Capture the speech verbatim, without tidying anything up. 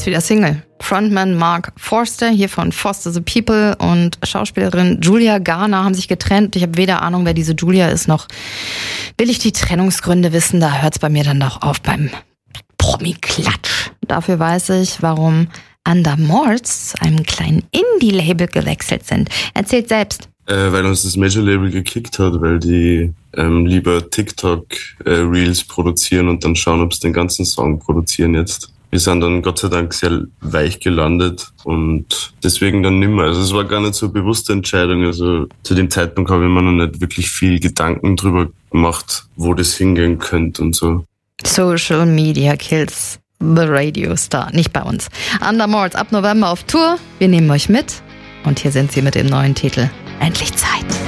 wieder Single. Frontman Mark Forster, hier von Foster the People, und Schauspielerin Julia Garner haben sich getrennt. Ich habe weder Ahnung, wer diese Julia ist, noch will ich die Trennungsgründe wissen. Da hört es bei mir dann noch auf beim Promi-Klatsch. Dafür weiß ich, warum Undermorts zu einem kleinen Indie-Label gewechselt sind. Erzählt selbst. Äh, weil uns das Major-Label gekickt hat, weil die ähm, lieber TikTok-Reels äh, produzieren und dann schauen, ob sie den ganzen Song produzieren jetzt. Wir sind dann Gott sei Dank sehr weich gelandet und deswegen dann nimmer. Also es war gar nicht so eine bewusste Entscheidung. Also zu dem Zeitpunkt habe ich mir noch nicht wirklich viel Gedanken drüber gemacht, wo das hingehen könnte und so. Social Media kills the Radio Star. Nicht bei uns. Undermorts ab November auf Tour. Wir nehmen euch mit. Und hier sind sie mit dem neuen Titel Endlich Zeit.